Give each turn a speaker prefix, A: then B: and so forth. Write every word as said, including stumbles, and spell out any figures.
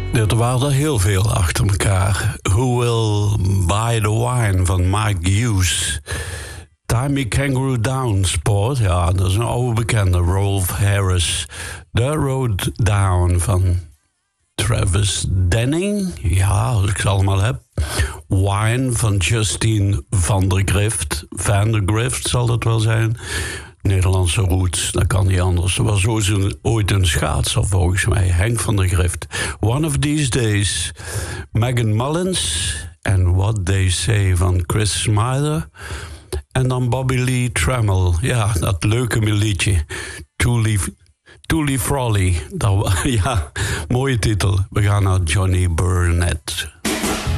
A: Er waren er heel veel achter elkaar. Who Will Buy the Wine van Mike Hughes. Tie Me Kangaroo Down Sport, ja, dat is een oude bekende. Rolf Harris. The Road Down van Travis Denning. Ja, als ik ze allemaal heb. Wine van Justine van der Grift. Van der Grift zal dat wel zijn. Nederlandse roots, dat kan niet anders. Er was ooit een schaatser volgens mij, Henk van der Grift. One of These Days, Megan Mullins en What They Say van Chris Snyder. En dan Bobby Lee Trammell, ja, dat leuke liedje. Toolie, Toolie Frolly, dat, ja, mooie titel. We gaan naar Johnny Burnett.